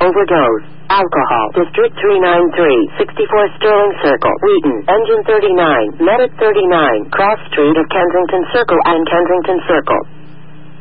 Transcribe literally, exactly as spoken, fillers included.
overdose. Alcohol. District three ninety-three, sixty-four Sterling Circle, Wheaton. Engine thirty-nine, Medic thirty-nine, Cross Street of Kensington Circle and Kensington Circle.